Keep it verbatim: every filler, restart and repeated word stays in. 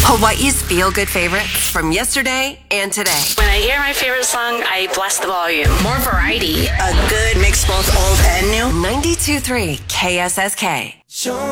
Hawaii's feel-good favorites from yesterday and today. When I hear my favorite song, I bless the volume. More variety. A good mix, both old and new. ninety-two point three K S S K. Show